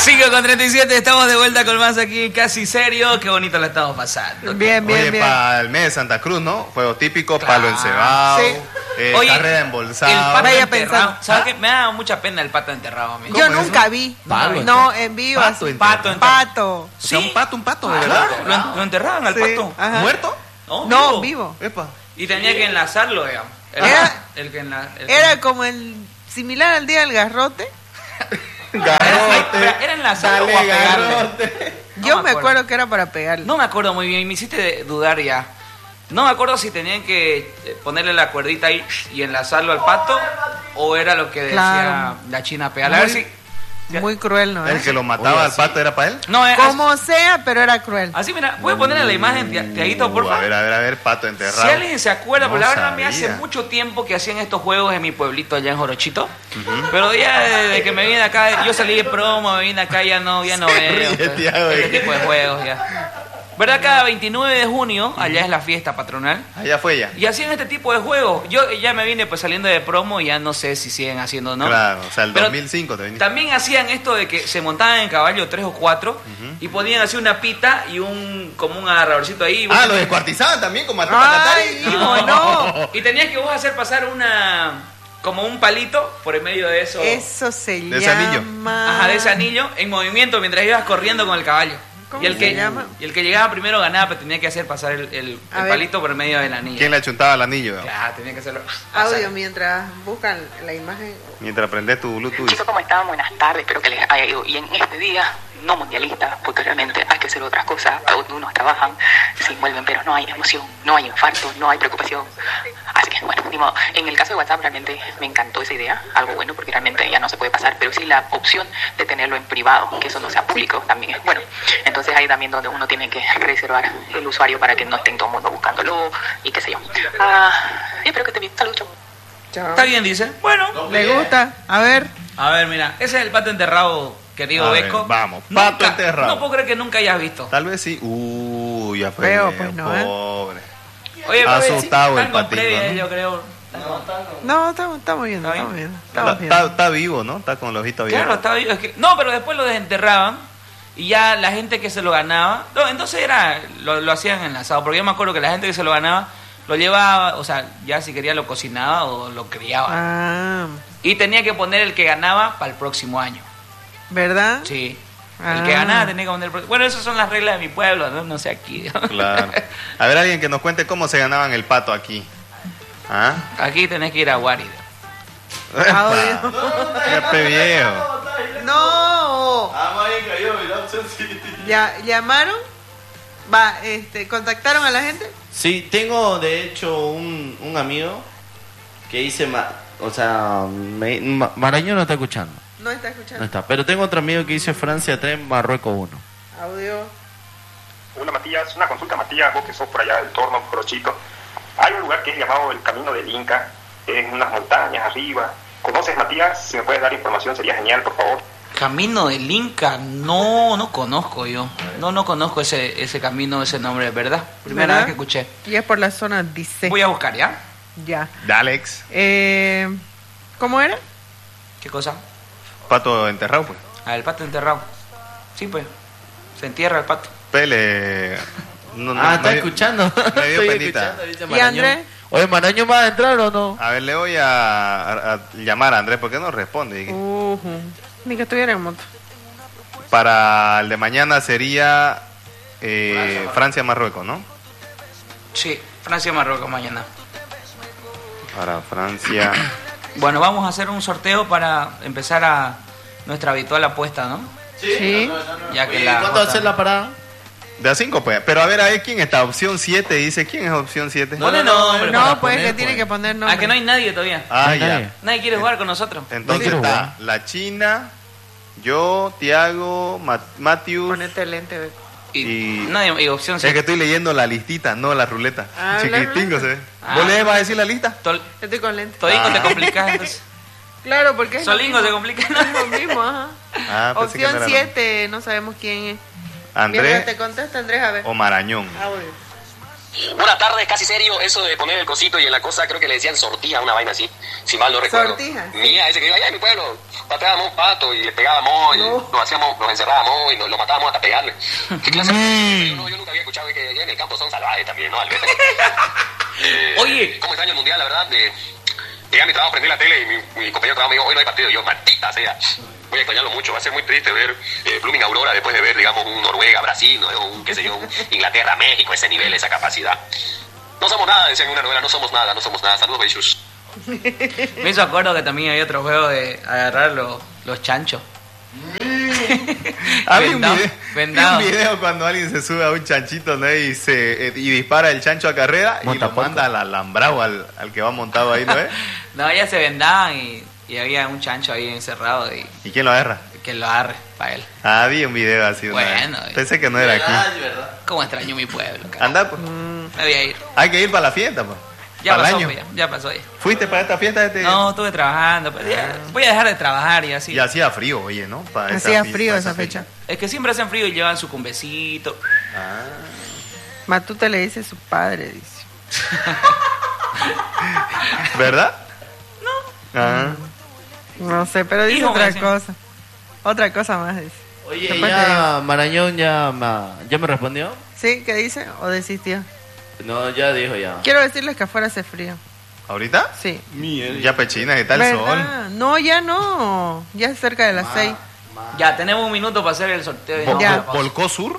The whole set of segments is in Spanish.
5:37, estamos de vuelta con más aquí, casi serio. Qué bonito la estamos pasando. Bien, bien, bien. Para el mes de Santa Cruz, ¿no? Juegos típicos, palo encebado, Sí. carrera embolsada. El pato Vaya enterrado. pensando. ¿Sabes qué? Me da mucha pena el pato enterrado, amigo. Yo ¿Cómo es nunca eso? vi. Palo No, en vivo. Pato así. enterrado. Pato enterrado. Pato. O sea, Sí. un pato, de verdad. Lo enterraban al Sí, pato. ajá. ¿Muerto? No, vivo. Epa. Y tenía que enlazarlo, digamos. Era como el similar al día del garrote. Garrote. ¿Era enlazarlo o a Dale, pegarle? garrote. No Yo me me acuerdo. acuerdo que era para pegarle. No me acuerdo muy bien, me hiciste dudar ya. No me acuerdo si tenían que ponerle la cuerdita ahí y enlazarlo al pato o era lo que decía Claro. la china pegarle. A ver si... Muy cruel, ¿no? El que lo mataba Oye, al sí. pato era para él. No, Como sea, pero era cruel. así mira, voy a ponerle la imagen, Tiaguito, por A favor. ver, pato enterrado. Si alguien se acuerda, pero No la verdad me hace sabía. mucho tiempo que hacían estos juegos en mi pueblito allá en Jorochito. Pero ya desde que me vine acá, yo salí de promo, me vine acá, ya no veo ríe, Tiago, este tipo de juegos ya. ¿Verdad? Cada 29 de junio, allá es la fiesta patronal. Allá fue ya. Y hacían este tipo de juegos. Yo ya me vine pues saliendo de promo y ya no sé si siguen haciendo o no. Claro, o sea, el Pero 2005 te viniste. También hacían esto de que se montaban en caballo 3 o 4 y ponían así una pita y como un agarradorcito ahí. Ah, lo descuartizaban también como a Ay, Catari. hijo, no. Y tenías que vos hacer pasar como un palito por el medio de eso. Eso se De ese anillo. llama... Ajá, de ese anillo en movimiento mientras ibas corriendo con el caballo. ¿Cómo Y el se que llama? y el que llegaba primero ganaba, pero tenía que hacer pasar el A ver. palito por el medio del anillo. ¿Quién le achuntaba el anillo? Claro, tenía que hacerlo. Audio mientras buscan la imagen. Mientras prendes tu Bluetooth. Chicos, ¿cómo están? Buenas tardes, espero que les haya ido bien este día, no mundialista, porque realmente hay que hacer otras cosas, unos trabajan, se envuelven, pero no hay emoción, no hay infarto, no hay preocupación. Así que, bueno, ni modo. En el caso de WhatsApp realmente me encantó esa idea, algo bueno, porque realmente ya no se puede pasar, pero sí la opción de tenerlo en privado, que eso no sea público, también es bueno. Entonces ahí también donde uno tiene que reservar el usuario para que no esté todo el mundo buscándolo y qué sé yo. Espero que esté bien. Saludos, chao. Chao. Está bien, dice. Bueno. ¿Le gusta? A ver. A ver, mira, ese es el pato enterrado, querido A ver, Beco. vamos, pato enterrado. No puedo creer que nunca hayas visto. Tal vez sí. Ya fue. Feo, medio pues, no, ¿eh? pobre. Oye, pero Asustado el están con patito, previa, ¿no? yo creo. No, estamos viendo, ¿Está estamos bien? viendo. Estamos viendo. Está vivo, ¿no? Está con el ojito abierto. Claro, está bien. No, pero después lo desenterraban y ya la gente que se lo ganaba. No, entonces lo hacían enlazado, porque yo me acuerdo que la gente que se lo ganaba lo llevaba, o sea, ya si quería lo cocinaba o lo criaba. Ah, Y tenía que poner el que ganaba para el próximo año. ¿verdad? Sí. Ah. El que ganaba tenía que poner el próximo. Bueno, esas son las reglas de mi pueblo, no sé aquí. Claro. A ver, alguien que nos cuente cómo se ganaban el pato aquí. ¿Ah? Aquí tenés que ir a Guarida. Audio. Ya pe viejo. No. ¿Ya llamaron? Va, ¿contactaron a la gente? Sí, tengo de hecho un amigo que dice, Marañón no está escuchando, No está no escuchando. está, pero tengo otro amigo que dice Francia 3, Marruecos 1. Audio. Hola Matías, una consulta Matías, vos que sos por allá del Torno, Jorochito. Hay un lugar que es llamado el Camino del Inca, en unas montañas arriba. ¿Conoces Matías? Si me puedes dar información sería genial, por favor. Camino del Inca, no conozco yo. No conozco ese camino, ese nombre, ¿verdad? Primera ¿Verdad? vez que escuché. Y es por la zona, dice. Voy a buscar, ¿ya? Ya. Dalex. ¿Cómo era? ¿Qué cosa? Pato enterrado, pues. Ah, el pato enterrado. Sí, pues. Se entierra el pato. Pele. No, ¿Está me dio- escuchando? me dio Estoy penita. escuchando, dice ¿Y Marañón. Andrés? Oye, ¿Marañón va a entrar o no? A ver, le voy a llamar a Andrés porque no responde. Ni que estuviera en moto. Para el de mañana sería Francia-Marruecos, ¿no? Sí, Francia-Marruecos mañana. Para Francia. Bueno, vamos a hacer un sorteo para empezar a nuestra habitual apuesta, ¿no? Sí. Ya que Oye, la ¿cuándo va a ser la parada? De a 5, pues. Pero a ver, ahí quién está. Opción 7 dice. ¿Quién es opción 7? Pone nombre. No, para pues poner, que tiene pues. que poner nombre. Ah, que no hay nadie todavía. Ah, Ay, ya. nadie. Nadie quiere jugar con nosotros. Entonces No quiero está la China, yo, Tiago, Matthews. Ponete el lente, ve. Y- Nadie, y opción Es que 7. estoy leyendo la listita, no la ruleta. Ah, Chiquitingo la se ve. Ah. ¿Vos le vas a decir la lista? Estoy con lente. Todingo te Ah. complicás entonces. Claro, porque es Solingo lo te mismo. complica. Es lo mismo, ajá. Ah, pensé que Opción no era 7, no sabemos quién es. Andrés Mientras te contesta Andrés, a ver. o Marañón. Audio. Buenas tardes, casi serio, eso de poner el cosito y en la cosa creo que le decían sortija, una vaina así, si mal no recuerdo. Sortija, sí. Mía, ese que iba allá en mi pueblo, pateábamos un pato y le pegábamos, y nos encerrábamos y lo matábamos hasta pegarle. ¿Qué clase de yo nunca había escuchado que allá en el campo son salvajes también, ¿no, Alberto? Oye. ¿Cómo extraño el mundial, la verdad? Llegué a mi trabajo, prendí la tele y mi compañero de trabajo me dijo, hoy no hay partido. Y yo, maldita sea. Voy a extrañarlo mucho, va a ser muy triste ver Blooming Aurora después de ver, digamos, un Noruega, Brasil, ¿no? Un, qué sé yo, un Inglaterra, México, ese nivel, esa capacidad. No somos nada, decían en una novela, no somos nada. Saludos, bellos. Me hizo acuerdo que también había otro juego de agarrar los chanchos. Había un vendado. video cuando alguien se sube a un chanchito, ¿no? y dispara el chancho a carrera y lo manda al alambrado al que va montado ahí, ¿no? No, ya se vendaban y había un chancho ahí encerrado. ¿Y quién lo agarra? Que lo agarre para él. Había un video así. Bueno. Pensé que no era aquí. ¿Cómo extraño mi pueblo? Anda, pues. Me voy a ir. Hay que ir para la fiesta, pues. Ya para pasó, el año. ya pasó ya. ¿Fuiste para esta fiesta? No, estuve trabajando. Pero voy a dejar de trabajar y así. Y hacía frío, oye, ¿no? Hacía frío esa fecha. Es que siempre hacen frío y llevan su cumbecito. Matute le dice a su padre, dice. ¿Verdad? No. No sé, pero dice otra cosa. Otra cosa más dice. Oye, Después ya Marañón ya me respondió. ¿Sí? ¿Qué dice? ¿O desistió? No, ya dijo ya. Quiero decirles que afuera hace frío. ¿Ahorita? Sí. Ya pechina, ¿qué tal el sol? No, ya no. Ya es cerca de las 6. Ya, tenemos un minuto para hacer el sorteo. ¿Volcó Sur?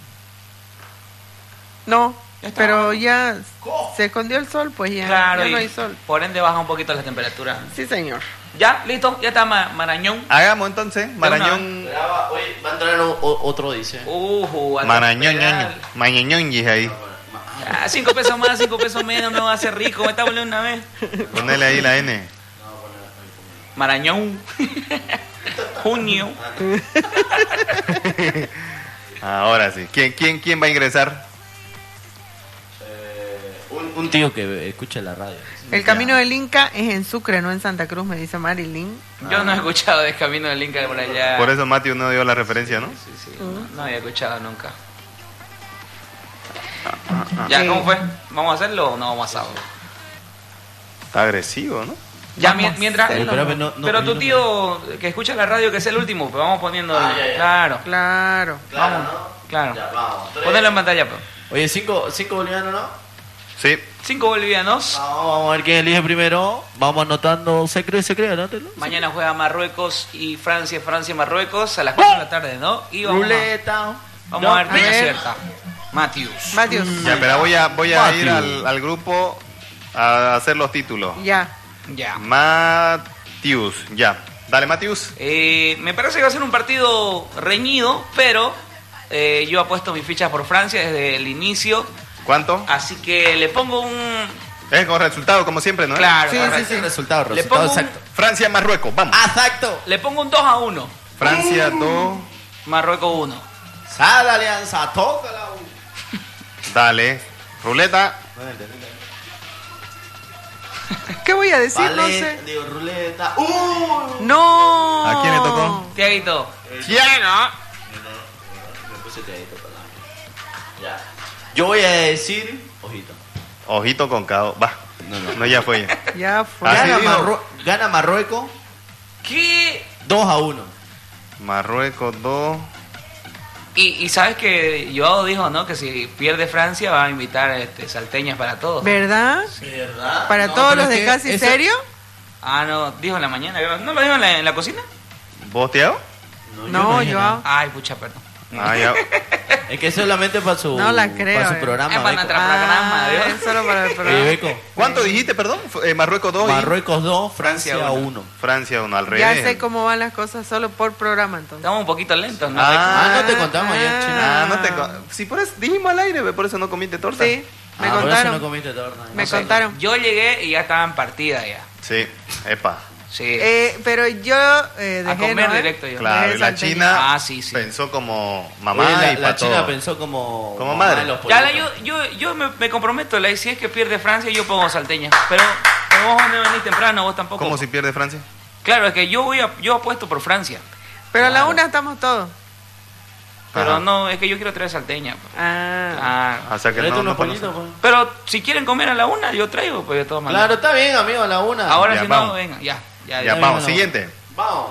No, pero ya se escondió el sol, pues ya, claro, ya no hay sol. Por ende baja un poquito la temperatura. Sí, señor. Ya, listo, ya está Marañón. Hagamos entonces, Marañón. Oye, va a entrar otro, dice. Marañón, Mañoñón, y ahí. 5 pesos más, 5 pesos menos, me va a hacer rico, me está volviendo una vez. Ponele ahí la N. Marañón. Junio. Ahora sí. ¿Quién va a ingresar? Un tío que escucha la radio. El camino del Inca es en Sucre, no en Santa Cruz, me dice Marilyn. Yo no he escuchado del camino del Inca por allá. Por eso Matthew no dio la referencia, ¿no? Sí. No había escuchado nunca. Ya, ¿cómo fue? ¿Vamos a hacerlo o no vamos a hacerlo? Está agresivo, ¿no? Ya, mientras... Pero tu tío que escucha la radio, que es el último, pues vamos poniendo... Claro. Claro. Vamos. Claro. Ya, vamos. Ponelo en pantalla, pues. Oye, 5 bolivianos, ¿no? Sí. 5 bolivianos. Vamos a ver quién elige primero. Vamos anotando. Se cree, anótelo. Mañana juega Marruecos y Francia, Marruecos a las 4 de la tarde, ¿no? Y vamos Ruleta. Vamos a ver quién acierta. Matthews. Ya, pero voy a ir al grupo a hacer los títulos. Ya. Matthews, ya. Dale, Matthews. Me parece que va a ser un partido reñido, pero yo apuesto mis fichas por Francia desde el inicio. ¿Cuánto? Así que le pongo un... Es con resultado, como siempre, ¿no? Claro. Sí. Resultado exacto. Francia, Marruecos, vamos. Exacto. Le pongo un 2-1. Francia 2. Marruecos 1. Sal Alianza, tócala. Dale. Ruleta. ¿Qué voy a decir? No sé. Digo, ruleta. ¡No! ¿A quién le tocó? Tiaguito. Tiago. Me puse Tiaguito para ya. Yo voy a decir... Ojito con cao. Va. No, ya fue. Ya fue. Gana Marruecos. ¿Qué? 2-1. Marruecos 2. Y sabes que Joao dijo, ¿no? Que si pierde Francia va a invitar salteñas para todos. ¿Verdad? Sí, ¿verdad? ¿Para todos los de casi serio? No, dijo en la mañana. ¿No lo dijo en la cocina? ¿Vos, Tiago? No, Joao. Ay, pucha, perdón. Ya. Es que solamente para su, no la creo, para su programa. Es para nuestro programa, Dios. Es solo para el programa. Beco. ¿Cuánto dijiste, perdón? Marruecos 2. Marruecos 2, Francia 1. Francia 1, al revés. Ya sé cómo van las cosas solo por programa, entonces. Estamos un poquito lentos, ¿no? No te contamos ayer, chino. Si por eso dijimos al aire, por eso no comiste torta. Sí, me Por eso contaron. no comiste torta. Me contaron. Yo llegué y ya estaban partidas ya. Sí, epa. Sí. Pero yo dejé a comer ¿no? directo yo. Claro, y la China sí. pensó como mamá. Oye, y la China todo. pensó como madre. de los Ya, políticos. yo me comprometo, si es que pierde Francia, yo pongo salteña. Pero vos no venís temprano, vos tampoco. ¿Cómo si pierde Francia? Claro, es que yo apuesto por Francia. Pero a la una estamos todos. Pero Ajá. no, es que yo quiero traer salteña. Pues. O sea que Tráete no, unos no conoce. pollitos, pues. Pero si quieren comer a la 1, yo traigo, pues de todas maneras. Claro, está bien, amigo, a la 1. Ahora Ya, si vamos. no, venga, ya. Ya, vamos, no. siguiente. Vamos.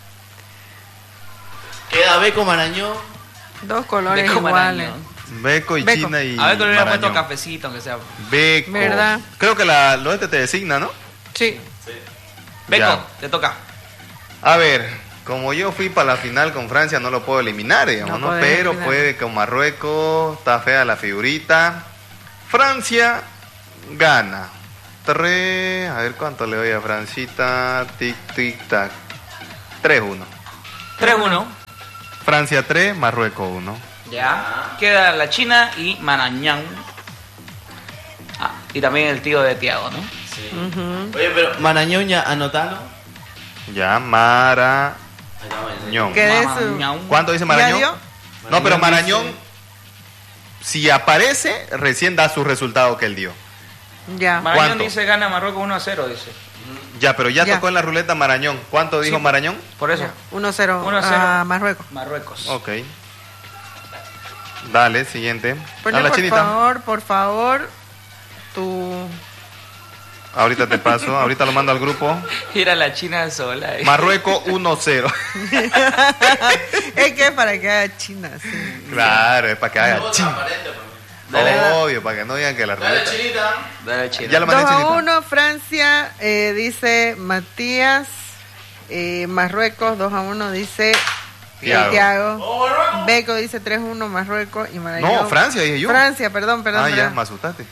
Queda Beco Marañón. 2 colores Beco iguales. Marañón. Beco y Beco. China y A ver que le hubiera puesto Marañón. cafecito, aunque sea. Beco. ¿Verdad? Creo que lo te designa, ¿no? Sí. Beco, Ya. te toca. A ver, como yo fui para la final con Francia, no lo puedo eliminar, digamos, No ¿no? podés Pero eliminar. puede con Marruecos, está fea la figurita. Francia gana. A ver cuánto le doy a Francita. Tic, tic, tac. 3-1. 3-1. Francia 3, Marruecos 1. Ya. Queda la China y Marañón. Y también el tío de Tiago, ¿no? Sí. Oye, pero Marañón ya anotalo. Ya, Marañón. ¿Qué de eso? Marañón. ¿Cuánto dice ¿Ya Marañón? dio? No, pero Marañón, dice- si aparece, recién da su resultado que él dio. Ya. Marañón ¿Cuánto? dice gana Marruecos 1-0, dice. Ya, pero ya Ya. tocó en la ruleta Marañón. ¿Cuánto dijo Sí. Marañón? Por eso. 1-0 1-0. a Marruecos. Marruecos. Ok. Dale, siguiente. Ponle, A la por chinita. favor, tu... Ahorita te paso, ahorita lo mando al grupo. Ir a la China sola. Marruecos 1-0. Es que para que haga China, sí. Claro, es para que haga Todo chin. transparente, pues. Obvio, para que no digan que la Dale, ruleta. chinita. Dale, China. Ya lo mandé, chinita. 2-1 Francia, dice Matías. Marruecos 2-1 dice Thiago. Thiago. Beco dice 3-1 Marruecos y Marañón. No, Francia dije yo. Francia, perdón. Ah, ya, perdón. me asustaste.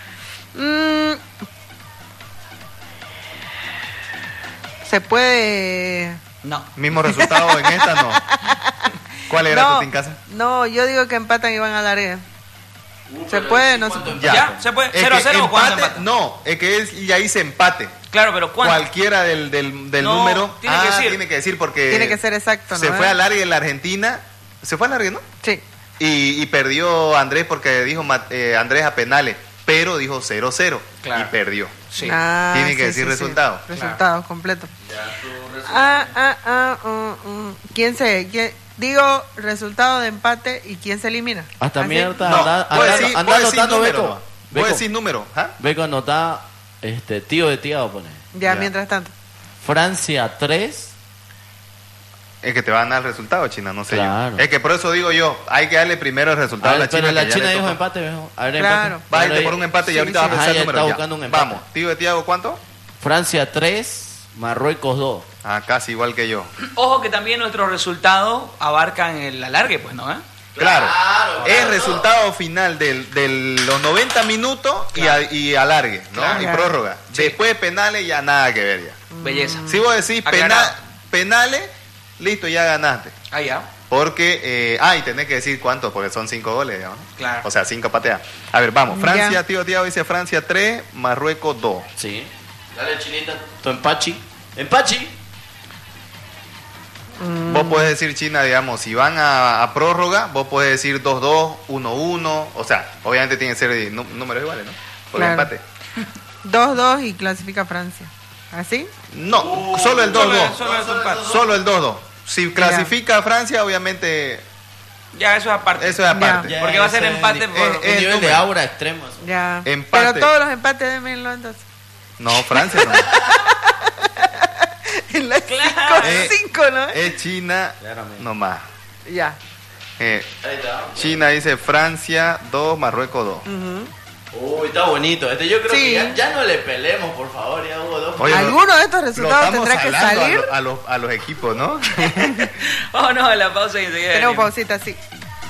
Se puede... No. Mismo resultado en esta, no. ¿Cuál era tu en casa? No, yo digo que empatan y van a largue. ¿Se puede? No se puede. Ya, se puede. Es 0-0 que o cuánto empate, empatan. no, es que él ya hice empate. Claro, pero ¿cuánto? Cualquiera del No, número. tiene que decir. Tiene que decir porque. Tiene que ser exacto, ¿no? Se fue a largue en la Argentina. Se fue a largue, ¿no? Sí. Y perdió Andrés porque dijo Andrés a penales. Pero dijo 0-0 Claro. y perdió. Sí. Ah, Tiene que sí, decir sí, sí. resultado. Resultados completos. Ya, tu resultado. ¿Quién digo resultado de empate y quién se elimina? Hasta ¿Así? mierda, No, anda voy a decir anotando, número. Beco. Voy a Beco, decir número. ¿Ah? Beco anota, tío de Tiago pone. Ya, Ya. mientras tanto. Francia 3. Es que te van a dar el resultado, China, no sé Claro. yo. Es que por eso digo yo, hay que darle primero el resultado a la China. Pero la que ya China le dijo tocó. empate, viejo. A ver, Claro. empate. Va a irte Ahora por un empate y Sí, ahorita sí. vas a pensar Ah, ya el número. está ya. buscando un empate. Vamos, tío de Tiago, ¿cuánto? Francia 3, Marruecos 2. Ah, casi igual que yo. Ojo que también nuestros resultados abarcan el alargue, pues, ¿no? Claro, Claro, es claro. resultado final de los 90 minutos y alargue, ¿no? Claro. Y prórroga. Sí. Después penales ya nada que ver ya. Belleza. Si vos decís Aclarado. penales, listo, ya ganaste. Ah, ya. Porque, y tenés que decir cuántos, porque son 5 goles, ¿no? Claro. O sea, 5 pateas. A ver, vamos. Francia, Ya. tío Tiago dice Francia 3, Marruecos 2. Sí. Dale, chinita. Tu empachi. Empachi. Vos podés decir China, digamos, si van a prórroga, vos podés decir 2-2, 1-1. O sea, obviamente tienen que ser números iguales, ¿no? Por el Claro. empate. 2-2 y clasifica Francia. ¿Así? No, solo el 2-2. Solo el empate. Solo el 2-2. Si clasifica a Francia, obviamente Ya, eso es aparte. eso es aparte. Ya. Porque va a ser empate por... es- Un nivel de número. aura extremo. eso. Ya. Empate. Pero todos los empates démenlo entonces. No, Francia no. En la Claro. 5, ¿no? Es China Claramente. nomás. Ya. Eh, Ahí está. China dice Francia 2, Marruecos 2. Uy, está bonito. Yo creo Sí. que ya no le pelemos, por favor. Ya hubo dos. Oye, Alguno de estos Lo resultados estamos tendrá que jalando salir. a los equipos, ¿no? Vámonos a la pausa y enseguida Tenemos venimos. pausita, sí.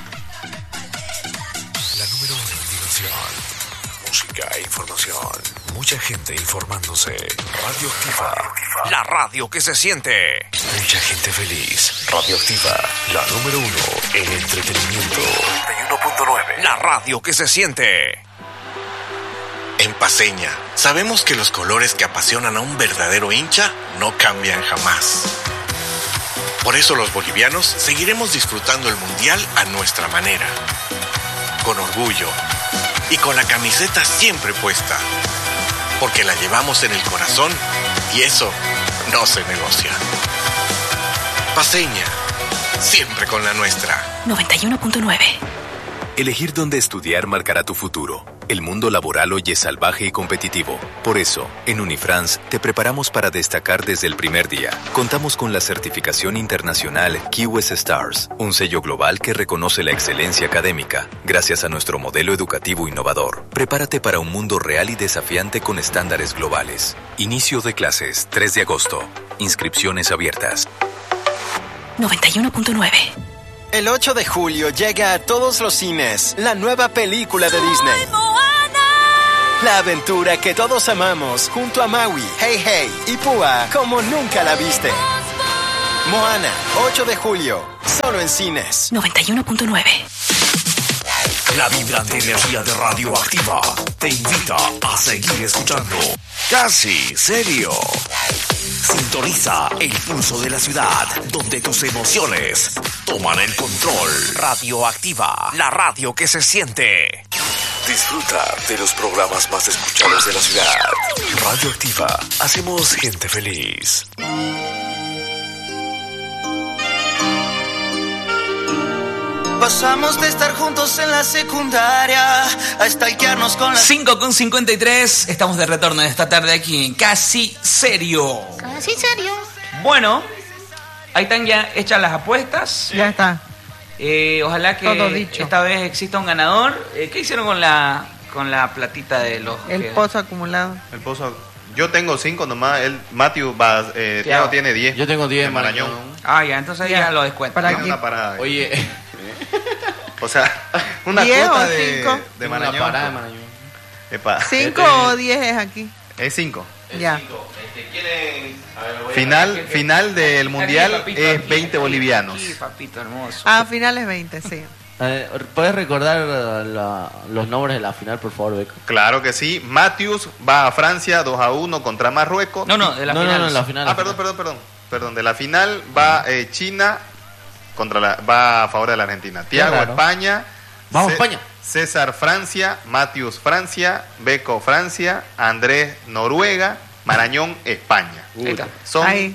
La número 1 en diversión, música e información. Mucha gente informándose. Radioactiva, la radio que se siente. Mucha gente feliz. Radioactiva, la número 1 en entretenimiento. 91.9, la radio que se siente. En Paceña, sabemos que los colores que apasionan a un verdadero hincha no cambian jamás. Por eso los bolivianos seguiremos disfrutando el Mundial a nuestra manera. Con orgullo y con la camiseta siempre puesta. Porque la llevamos en el corazón y eso no se negocia. Paceña, siempre con la nuestra. 91.9. Elegir dónde estudiar marcará tu futuro. El mundo laboral hoy es salvaje y competitivo. Por eso, en Unifrance te preparamos para destacar desde el primer día. Contamos con la certificación internacional QS Stars, un sello global que reconoce la excelencia académica, gracias a nuestro modelo educativo innovador. Prepárate para un mundo real y desafiante con estándares globales. Inicio de clases, 3 de agosto. Inscripciones abiertas. 91.9. El 8 de julio llega a todos los cines la nueva película de Disney. La aventura que todos amamos, junto a Maui, Hey Hey y Púa, como nunca la viste. Moana, 8 de julio, solo en cines. 91.9. La vibrante energía de Radioactiva te invita a seguir escuchando Casi Serio. Sintoniza el pulso de la ciudad, donde tus emociones toman el control. Radioactiva, la radio que se siente. Disfruta de los programas más escuchados de la ciudad. Radioactiva, hacemos gente feliz. Pasamos de estar juntos en la secundaria a stalkearnos con la... 5:53, estamos de retorno esta tarde aquí en Casi Serio. Casi Serio. Bueno, ahí están ya hechas las apuestas. Ya está. Ojalá que esta vez exista un ganador. ¿Qué hicieron con la platita de los... El pozo acumulado. El pozo... Yo tengo 5 nomás, Matthew Tiago tiene 10. Yo tengo 10 de Marañón. Ah, ya, entonces ya lo descuento. ¿Para ¿no? qué? Una parada. Oye, O sea, una 10 cuota o de 5. Marañón. una parada de Marañón. Epa, 5 o 10 es aquí. es 5. Ya. ¿Quieren? A ver, Final del mundial papito, es aquí, 20 bolivianos. Sí, papito hermoso. Ah, finales 20, sí. ¿Puedes recordar los nombres de la final, por favor, Beco? Claro que sí. Matthews va a Francia 2-1 contra Marruecos. No, de la final. No, la final. Ah, perdón. De la final va China va a favor de la Argentina. Tiago Claro. España. Vamos, España. César Francia, Matthews Francia, Beco Francia, Andrés Noruega, Marañón España. Ahí está. Son Ahí.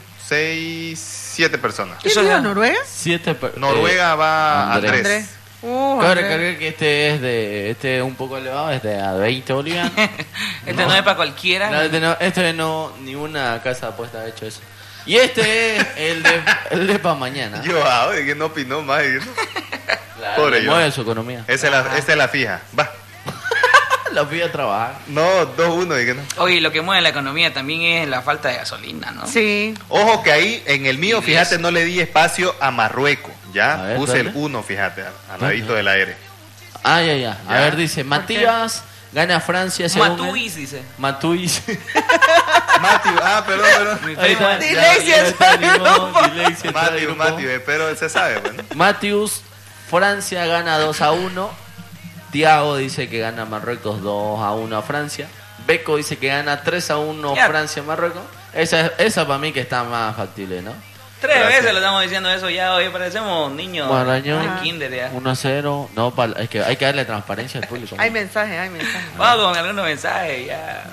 7 personas. ¿Quién Eso iba ya- a Noruega? Noruega va Andrés. Andrés. Cabe Andrés. recalcar que este es un poco elevado, es de a 20 bolivianos. Este no es para cualquiera. Este no, ninguna casa de apuesta ha hecho eso. Y este es el de para mañana. Yo, de que no opinó más. Claro, Pobre le yo. mueve su economía. Esta es la fija. Va. La fui a trabajar. No, 2-1. de que no. Oye, lo que mueve la economía también es la falta de gasolina, ¿no? Sí. Ojo que ahí en el mío, Y fíjate, 10. no le di espacio a Marruecos. Ya A ver, puse dale. el 1, fíjate, al ladito del aire. Ah, ya. A Ya. ver, dice, Matías gana Francia según... Matuís, dice. Matuís. Matthew, perdón. Ahí está. Dislexia, Ya está, está grupo, dislexia, está el grupo. Matthew, pero se sabe, bueno. Matthews, Francia gana 2-1. Tiago dice que gana Marruecos 2-1 a Francia. Beco dice que gana 3-1 Ya. Francia-Marruecos. Esa para mí que está más factible, ¿no? 3 Gracias. veces lo estamos diciendo eso ya, hoy parecemos niños Marañón. de kinder ya. 1-0. No, es que hay que darle transparencia al público. ¿no? Hay mensajes. Vamos con algunos mensajes ya.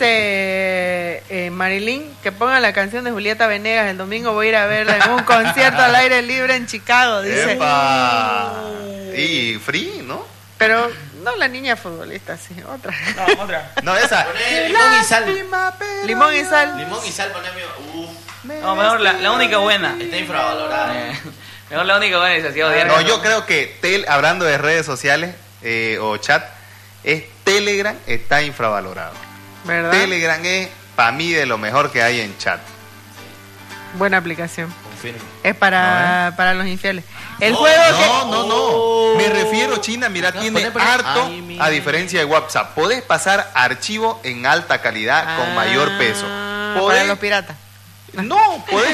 Dice Marilyn que ponga la canción de Julieta Venegas. El domingo voy a ir a verla en un concierto al aire libre en Chicago. Dice. ¡Epa! Y free, ¿no? Pero no la niña futbolista, sí, otra. No, otra. No, esa. Limón y sal. Limón y sal. Limón y sal, poneme. No, mejor la única buena. Está infravalorada. Mejor la única buena y se hacía odiar. No, yo creo que hablando de redes sociales o chat, Telegram está infravalorado. ¿Verdad? Telegram es, para mí, de lo mejor que hay en chat. Buena aplicación. Confirmo. Es para los infieles. El No, juego no. Me refiero, China, mira, tiene poné. harto, Ay, mi- a diferencia de WhatsApp. Podés pasar archivos en alta calidad con mayor peso. Para Podés- los piratas. No, puedes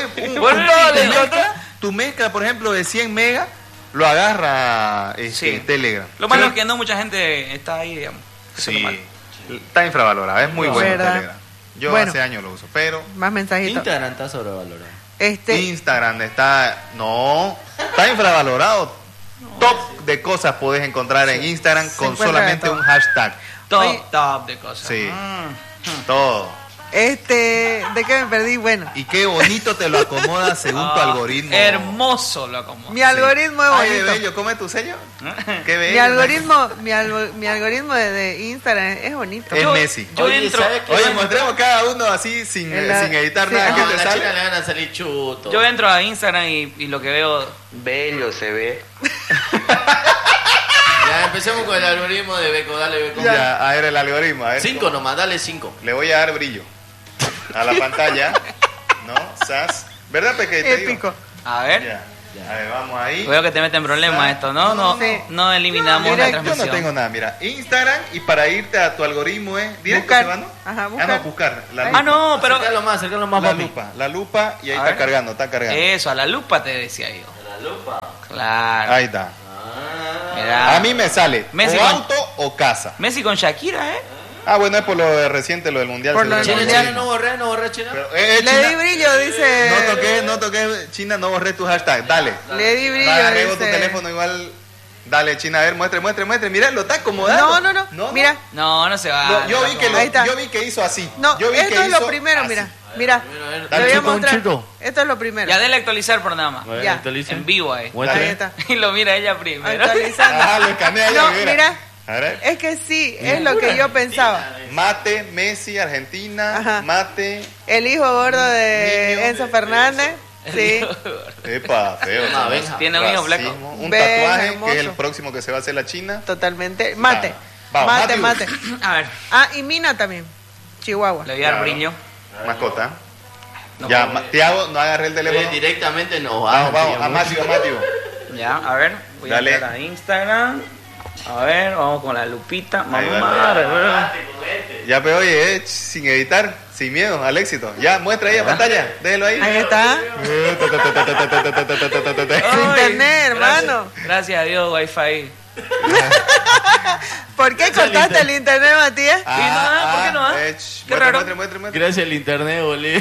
tu mezcla, por ejemplo, de 100 megas, lo agarra Sí. Telegram. Lo malo es que no mucha gente está ahí, digamos. Eso es lo Sí, malo. está infravalorado, es muy bueno ¿Verdad? Telegram. Yo Bueno. hace años lo uso, pero Más mensajitos. Instagram está sobrevalorado. Instagram está infravalorado. Top de cosas podés encontrar en Instagram con encuentra solamente de todo. un hashtag. Top de cosas. Sí. Todo. ¿De qué me perdí? Bueno. Y qué bonito te lo acomoda según tu algoritmo. Hermoso lo acomoda. Mi algoritmo es Ay, bonito. bello, ¿cómo es tu sello? Qué bello. Mi algoritmo de Instagram es bonito. Es Messi. Yo entro. Oye, mostremos cada uno así sin editar nada. No, ¿Qué a te la sale? China le van a salir chutos. Yo entro a Instagram y lo que veo. Bello se ve. Ya, empecemos con el algoritmo de Beco. Dale, Beco. Ya, a ver el algoritmo. A ver. 5 nomás, dale 5. Le voy a dar brillo a la pantalla. ¿No? Sas. ¿Verdad, Peque? Te digo. Épico. A ver. Ya. A ver, vamos ahí. Veo que te meten problemas esto, ¿no? No eliminamos Mira, la yo transmisión. no tengo nada, mira. Instagram y para irte a tu algoritmo es directo, Buscar. ¿se va, no? Ajá, buscar. Ah, no, buscar. La Ah, lupa. no, pero. Acércalo más, papi. La lupa y ahí A está ver. cargando, está cargando. Eso, a la lupa te decía yo. La lupa. Claro. Ahí está. Mirá. A mí me sale Messi o con- auto o casa. Messi con Shakira, ¿eh? Ah, bueno, es por lo de reciente, lo del mundial. Por lo del seguro. China, mundial. China, no borré, China. Pero, Le China, di brillo, dice. no toqué, China, no borré tu hashtag. Dale. Le di brillo, Arrego tu dice. teléfono igual. Dale, China, a ver, muestre. Mira, lo está acomodando. No. Mira. No se va. No, yo vi que Ahí está. yo vi que hizo así. No, Yo vi esto que es lo hizo primero, así. mira. Dale, Te voy a chuto, un mostrar. chuto. Esto es lo primero. Ya, dele actualizar por nada más. Ya. Actualiza. En vivo ahí. Muestre. Ahí está. Y lo mira ella primero. Actualizando. Ah, lo escanea ya, No, mira. mira. A ver. Es que sí, es lo que yo pensaba. Mate, Messi, Argentina, Ajá. mate. El hijo gordo de Niño. Enzo Fernández. Sí. Epa, feo. Ah, ¿no? venga. Tiene un hijo blanco. Racismo. Un Ven, tatuaje hermoso. que es el próximo que se va a hacer la China. Totalmente. Mate. Vamos, Mate. A ver, Ah, y Mina también. Chihuahua. le voy a dar Claro. brillo. Mascota. No Ya, puedo. Tiago, no agarré el teléfono. Directamente no Vamos, a Matthew. Ya, a ver. Voy Dale. a entrar a Instagram. A ver, vamos con la lupita. Ahí va. Mamá, Ya, pero oye, sin editar, sin miedo, al éxito. Ya, muestra ahí a pantalla. Déjelo ahí. Ahí está. Su internet, hermano. Gracias a Dios, Wi-Fi. ¿Por qué cortaste el internet, Matías? ¿por qué no? Qué raro. Muestre. Gracias al internet, boludo.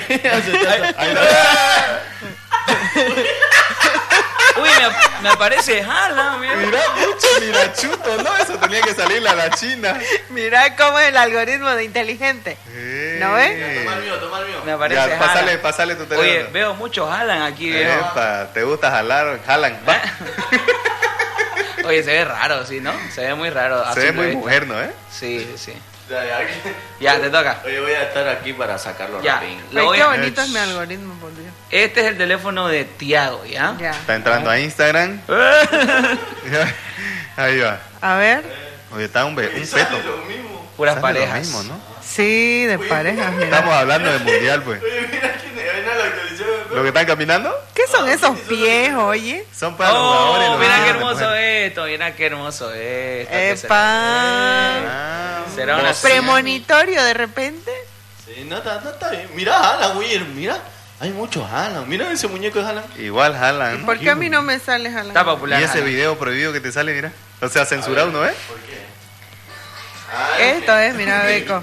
Uy, me aparece Haaland, mira. Mira, chuto, ¿no? Eso tenía que salirle a la China. Mirá cómo es el algoritmo de inteligente. ¿No ves? Toma el mío. Me aparece Ya, Haaland. pasale tu Oye, teléfono. veo muchos Haaland aquí, viejo. Epa, ¿te gusta jalar? Jalan. Va. Oye, se ve raro, ¿sí, no? Se ve muy raro. a Se ve simple muy vista. mujer, ¿no? Sí. Ya, te toca. Oye, voy a estar aquí para sacarlo Ya. rápido. Lo Ay, voy qué a- bonito es mi algoritmo, por Dios. Este es el teléfono de Tiago, ¿ya? Ya. Está entrando a Instagram. Ahí va. A ver. Oye, está un feto. Puras Sale lo parejas. mismo, ¿no? Sí, de parejas, mira. Estamos hablando de mundial, pues. ¿Lo que están caminando? ¿Qué son esos pies, oye? Son para los jugadores. Oh, los mira qué jugadores, hermoso mujer. esto, mira qué hermoso esto. ¿Qué Epa. Ah, será una Premonitorio de repente. Sí, no está bien. Mira Alan, güey, mira. Hay muchos Alan. Mira ese muñeco de Alan. Igual jalan. ¿no? ¿Por qué a mí no me sale jalando? Está popular. Y ese Haaland. video prohibido que te sale, mira. O sea, censurado, ¿no es? Esto es, mira, Beco.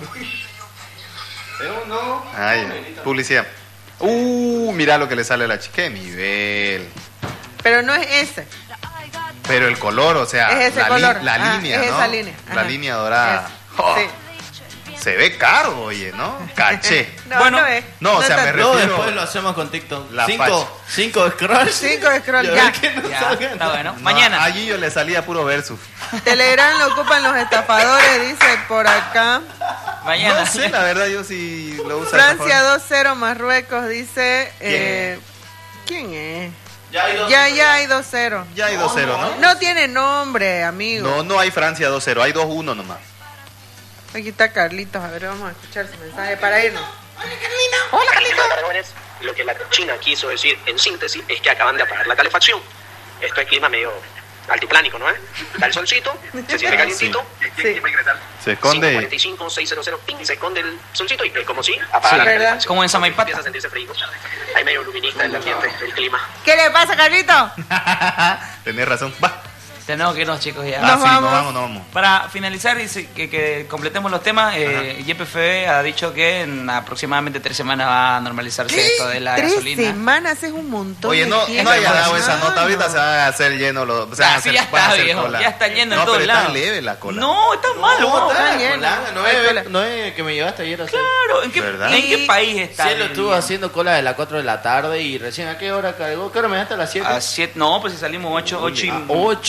Ay, publicidad. Mira lo que le sale a la chica. Qué nivel. Pero no es ese. Pero el color, o sea, Es ese la, color. la Ah, línea, es ¿no? esa línea. La Ajá. línea dorada. Oh, Sí. Se ve caro, oye, ¿no? Caché. No, Bueno, no es. no, o sea, está- me No, refiero- después lo hacemos con TikTok. La 5 scrolls. 5 scroll, Y a ya. ver qué nos Ya, salga. está bueno. No, Mañana. allí yo le salía puro versus. Telegram lo ocupan los estafadores, dice por acá. Mañana. No sé, la verdad, yo sí lo uso. Francia 2-0 Marruecos, dice. ¿Quién es? Ya hay Ya hay 2-0. Ya hay 2-0, ¿no? No tiene nombre, amigo. No, no hay Francia 2-0, hay 2-1 nomás. Aquí está Carlitos, a ver, vamos a escuchar su mensaje para irnos. Hola, Carlitos. Lo que la China quiso decir en síntesis es que acaban de apagar la calefacción. Esto es clima medio altiplánico, ¿no es? Da el solcito, se siente calientito. Sí. Se esconde. 545 600 ping, se esconde el solcito y es como si Sí, apaga la ¿verdad? calefacción. como en Samaipata. Empieza a sentirse frío. Hay medio luminista en el ambiente, el clima. ¿Qué le pasa, Carlitos? Tenés razón. Va. Tenemos que irnos, chicos, ya. Nos vamos. Nos vamos. Para finalizar, dice que completemos los temas. YPF ha dicho que en aproximadamente 3 semanas va a normalizarse esto de la 3 gasolina. semanas es un montón. Oye, no haya dado esa nota, ahorita se va a hacer lleno los... O sea, sí, ya está, viejo, ya está lleno en todos pero lados. está leve la cola. No, está malo. No, está está lleno. No es que me llevaste ayer a hacer. Claro, ¿en qué país está? Sí, lo estuvo haciendo cola de las 4 de la tarde y recién ¿a qué hora cargó? ¿Qué hora me dejaste a las 7? A 7, no, pues si salimos 8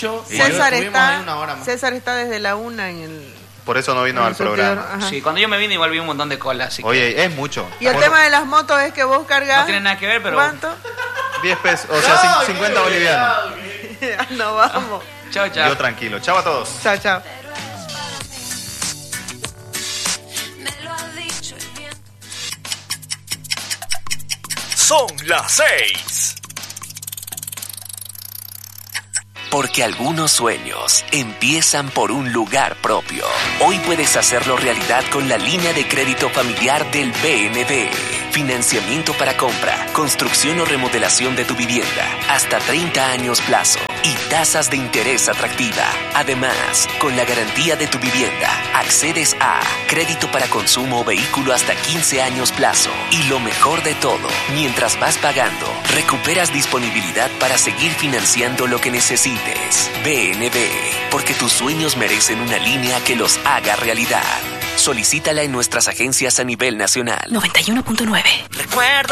César está desde la 1 en el... Por eso no vino al programa. Sí, cuando yo me vine igual vi un montón de cola. Así Oye, que... es mucho. Y el tema de las motos es que vos cargas... No tiene nada que ver, pero... ¿Cuánto? 10 pesos, o sea, 50 bolivianos. No, vamos. Chao, chao. Yo tranquilo. Chao a todos. Chao, chao. Son las 6. Porque algunos sueños empiezan por un lugar propio. Hoy puedes hacerlo realidad con la línea de crédito familiar del BNB. Financiamiento para compra, construcción o remodelación de tu vivienda. Hasta 30 años plazo. Y tasas de interés atractiva. Además, con la garantía de tu vivienda, accedes a crédito para consumo o vehículo hasta 15 años plazo. Y lo mejor de todo, mientras vas pagando, recuperas disponibilidad para seguir financiando lo que necesites. BNB, porque tus sueños merecen una línea que los haga realidad. Solicítala en nuestras agencias a nivel nacional. 91.9. Recuerdo